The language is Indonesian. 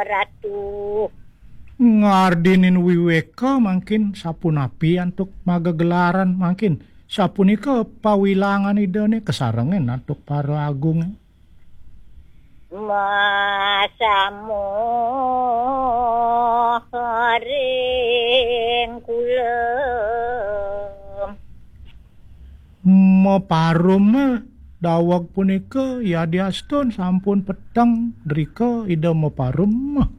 ratu. Ngardinin wiweka mungkin sapunapi antuk magagelaran mungkin sapunika pawilangan idene kesarengen antuk para agung. Masamu ring kula Maparum dawag punika ya diaston sampun petang drika ida maparum.